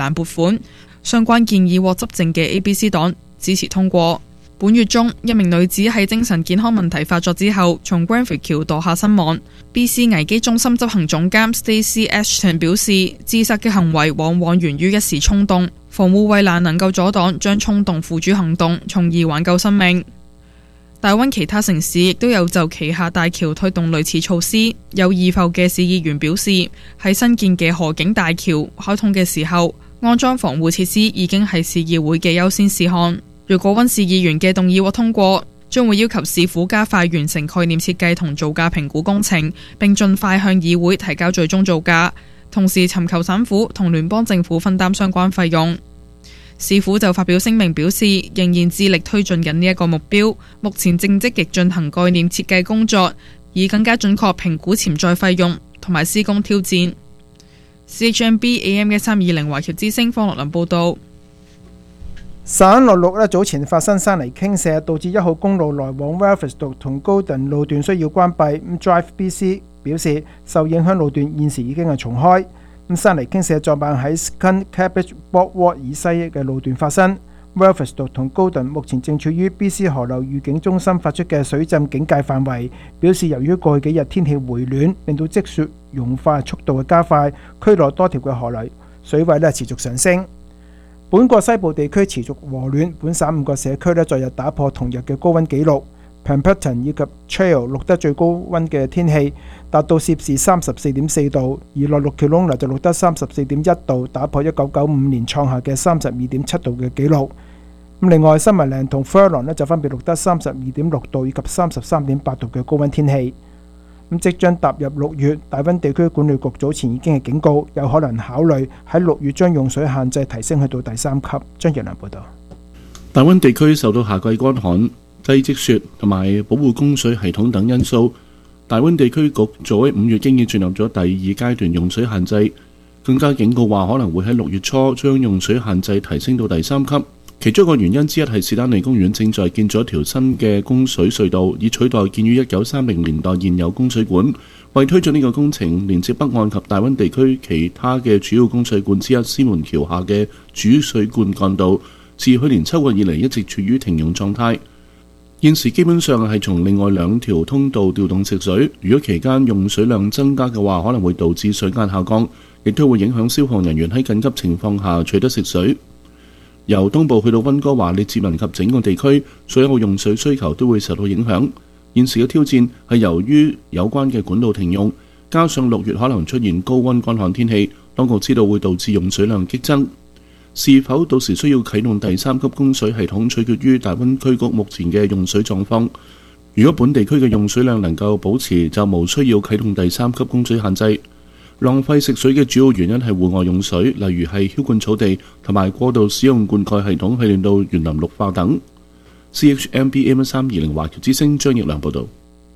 欄撥款，相關建議獲執政嘅 ABC 黨支持通過。本月中，一名女子喺精神健康問題發作之後，從 Grenfell 橋墮下身亡。BC 危機中心執行總監 Stacey Ashton 表示，自殺嘅行為往往源於一時衝動，防護衛欄能夠阻擋將衝動付諸行動，從而挽救生命。大溫其他城市亦都有就旗下大橋推動類似措施。有義埠嘅市議員表示，喺新建嘅河景大橋開通嘅時候，安裝防護設施已經係市議會嘅優先事項。如果溫市議員嘅動議獲通過，將會要求市府加快完成概念設計同造價評估工程，並盡快向議會提交最終造價，同時尋求省府同聯邦政府分擔相關費用。市府就發表聲明表示，仍然致力推進緊呢一個目標，目前正積極進行概念設計工作，以更加準確評估潛在費用同埋施工挑戰。CHMB AM1320華僑之聲方樂林報導。 省66早前發生山泥傾瀉，導致1號公路來往 Wellford 同 Golden 路段需要關閉。Drive BC 表示，受影響路段現時已經係重開。山泥傾瀉昨晚喺 Skun Cabbage Boardwalk 以西嘅路段發生。Wellford 同 Golden 目前正處於 BC 河流預警中心發出嘅水浸警戒範圍，表示由於過去幾日天氣回暖，令到積雪融化速度嘅加快，區內多條嘅河流水位持續上升。本國西部地區持續和暖，本省5個社區昨日打破同日嘅高溫紀錄。Pemberton 以及 Trail 錄得最高溫嘅天氣達到攝氏34.4度，而內陸 Kelowna 就錄得34.1度，打破1995年創下嘅32.7度嘅紀錄。另外，Summerland 同 Furlong 就分別錄得32.6度以及33.8度嘅高溫天氣。即將踏入6月，大溫地區管理局早前已經係警告，有可能考慮喺6月將用水限制提升去到第3級。張若良報導。 大溫地區受到夏季乾旱、低積雪同埋保護供水系統等因素，大溫地區局早喺5月經已進入咗第2階段用水限制，更加警告話可能會喺6月初將用水限制提升到第3級。其中一個原因之一係士丹利公園正在建咗一條新嘅供水隧道，以取代建於1930年代現有供水管。為推進呢個工程，連接北岸及大溫地區其他嘅主要供水管之一司門橋下嘅主水灌幹道，自去年秋季以嚟一直處於停用狀態。現時基本上係從另外2條通道調動食水，如果期間用水量增加嘅話，可能會導致水壓下降，亦都會影響消防人員喺緊急情況下取得食水。由東部去到溫哥華、列治文及整個地區，所有用水需求都會受到影響。現時嘅挑戰係由於有關嘅管道停用，加上6月可能出現高溫乾旱天氣，當局知道會導致用水量激增。是否到時需要啟動第3級供水系統，取決於大溫區局目前嘅用水狀況。如果本地區嘅用水量能夠保持，就無需要啟動第3級供水限制。浪費食水嘅主要原因係戶外用水，例如係澆灌草地同埋過度使用灌溉系統，去令到園林綠化等。CHMB AM1320華僑之聲張奕良報導。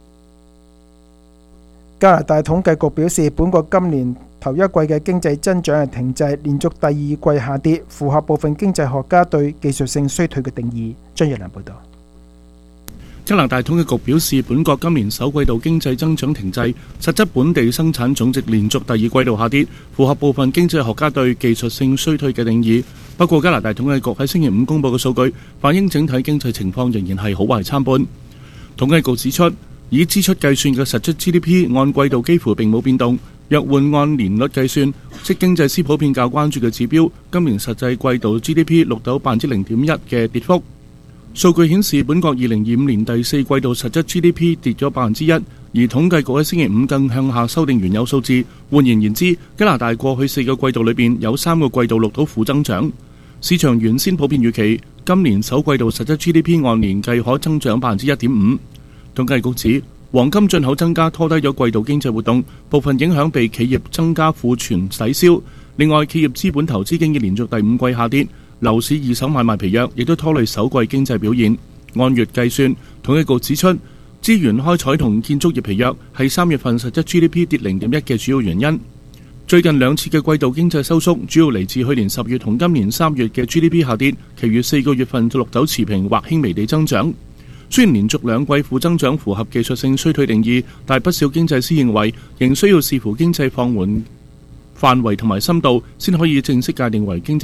加拿大統計局表示，本國今年頭一季嘅經濟增長係停滯，連續第2季下跌，符合部分經濟學家對技術性衰退嘅定義。張奕良報導。 加拿大統計局表示，本國今年首季度經濟增長停滯，實質本地生產總值連續第2季度下跌，符合部分經濟學家對技術性衰退嘅定義。不過，加拿大統計局喺星期5公佈嘅數據反映整體經濟情況仍然係好壞參半。統計局指出，以支出計算嘅實質 GDP 按季度幾乎並冇變動，若換按年率計算，即經濟師普遍較關注嘅指標，今年實際季度 GDP 錄到 0.1% 嘅跌幅。數據顯示，本國2025年第4季度實質 GDP 跌咗 1%， 而統計局喺星期5更向下修訂原有數字。換言之，加拿大過去4個季度裏邊有3個季度錄到負增長。市場原先普遍預期今年首季度實質 GDP 按年計可增長 1.5%。統計局指，黃金進口增加拖低咗季度經濟活動，部分影響被企業增加庫存抵消。另外，企業資本投資經已連續第5季下跌。樓市二手買賣疲弱，亦都拖累首季經濟表現。按月計算，統計局指出，資源開採同建築業疲弱係3月份實質 GDP 跌 0.1% 嘅主要原因。最近2次嘅季度經濟收縮，主要嚟自去年10月同今年3月嘅 GDP 下跌，其餘4個月份就錄走持平或輕微地增長。雖然連續2季負增長符合技術性衰退定義，但不少經濟師認為仍需要視乎經濟放緩範圍同埋深度先可以正式界定為經濟